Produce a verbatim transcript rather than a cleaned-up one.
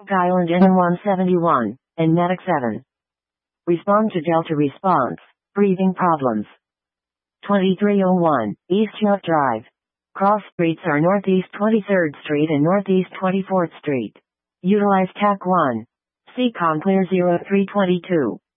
Island N one seventy-one, and Medic seven. Respond to Delta response. Breathing problems. twenty-three oh one, East York Drive. Cross streets are Northeast twenty-third Street and Northeast twenty-fourth Street. Utilize T A C one. C COM clear zero three two two.